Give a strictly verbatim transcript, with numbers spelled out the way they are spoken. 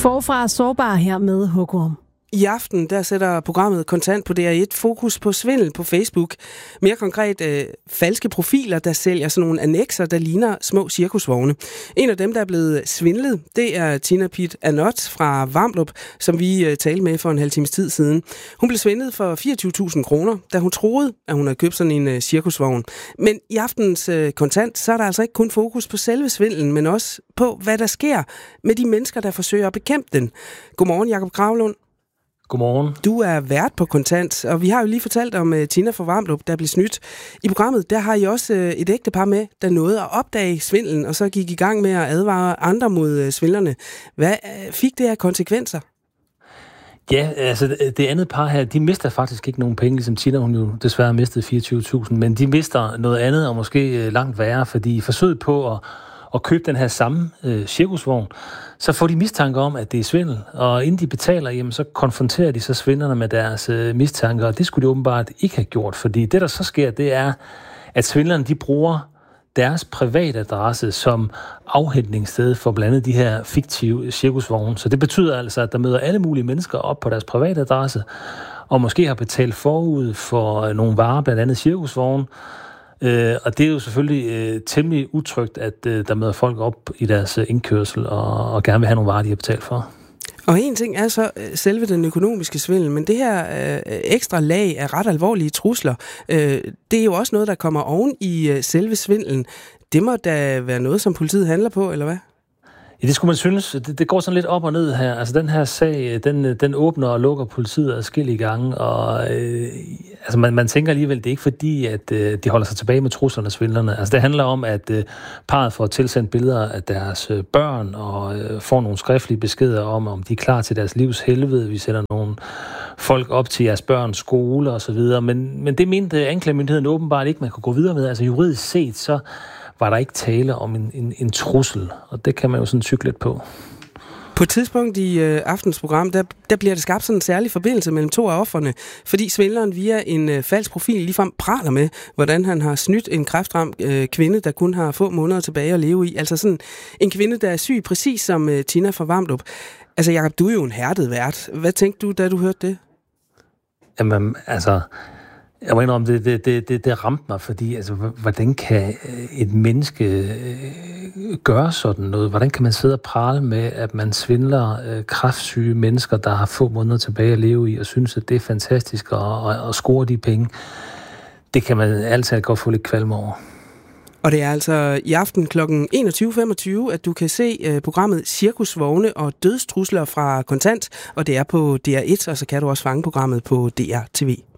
Forfra sårbar her med Hukum. I aften der sætter programmet Kontant på D R et fokus på svindel på Facebook. Mere konkret øh, falske profiler, der sælger sådan nogle annekser, der ligner små cirkusvogne. En af dem, der er blevet svindlet, det er Tina Pitt Anot fra Vamdrup, som vi øh, talte med for en halv times tid siden. Hun blev svindlet for fireogtyve tusind kroner, da hun troede, at hun havde købt sådan en øh, cirkusvogn. Men i aftens øh, Kontant, så er der altså ikke kun fokus på selve svindlen, men også på, hvad der sker med de mennesker, der forsøger at bekæmpe den. Godmorgen, Jakob Gravlund. Godmorgen. Du er vært på Kontant, og vi har jo lige fortalt om uh, Tina fra Vamdrup, der blev snydt. I programmet, der har I også uh, et ægtepar med, der nåede at opdage svindlen, og så gik I gang med at advare andre mod uh, svindlerne. Hvad uh, fik det af konsekvenser? Ja, altså det andet par her, de mister faktisk ikke nogen penge, ligesom Tina, hun jo desværre mistede fireogtyve tusind, men de mister noget andet, og måske uh, langt værre, fordi forsøget på at og købe den her samme øh, cirkusvogn, så får de mistanke om, at det er svindel. Og inden de betaler, jamen, så konfronterer de så svindlerne med deres øh, mistanker, og det skulle de åbenbart ikke have gjort, fordi det, der så sker, det er, at svindlerne, de bruger deres privatadresse som afhentningssted for blandt andet de her fiktive cirkusvogne. Så det betyder altså, at der møder alle mulige mennesker op på deres privatadresse, og måske har betalt forud for nogle varer, blandt andet cirkusvogne. Øh, og det er jo selvfølgelig øh, temmelig utrygt, at øh, der møder folk op i deres øh, indkørsel og, og gerne vil have nogle varer, de har betalt for. Og en ting er så øh, selve den økonomiske svindel, men det her øh, ekstra lag af ret alvorlige trusler, øh, det er jo også noget, der kommer oven i øh, selve svindlen. Det må da være noget, som politiet handler på, eller hvad? Ja, det skulle man synes. Det, det går sådan lidt op og ned her. Altså den her sag, den, den åbner og lukker politiet adskillige gange, og øh, altså man, man tænker alligevel, det er ikke fordi, at øh, de holder sig tilbage med truslerne og svindlerne. Altså det handler om, at øh, parret får tilsendt billeder af deres øh, børn, og øh, får nogle skriftlige beskeder om, om de er klar til deres livs helvede. Vi sender nogle folk op til jeres børns skole og så videre. Men, men det mente anklagemyndigheden åbenbart ikke, man kunne gå videre med. Altså juridisk set, så var der ikke tale om en, en, en trussel, og det kan man jo sådan cykle lidt på. På et tidspunkt i øh, aftens program, der, der bliver det skabt sådan en særlig forbindelse mellem to af offerne, fordi svindleren via en øh, falsk profil ligefrem praler med, hvordan han har snydt en kræftramt øh, kvinde, der kun har få måneder tilbage at leve i. Altså sådan en kvinde, der er syg, præcis som øh, Tina fra Vamdrup. Altså Jakob, du er jo en hærdet vært. Hvad tænkte du, da du hørte det? Jamen, altså... Jeg må indrømme, det, det, det, det, det ramte mig, fordi altså, hvordan kan et menneske gøre sådan noget? Hvordan kan man sidde og prale med, at man svindler øh, kræftsyge mennesker, der har få måneder tilbage at leve i, og synes, at det er fantastisk at, at, at score de penge? Det kan man altid godt få lidt kvalme over. Og det er altså i aften klokken enogtyve femogtyve, at du kan se uh, programmet Cirkusvogne og dødstrusler fra Kontant, og det er på D R et, og så kan du også fange programmet på D R T V.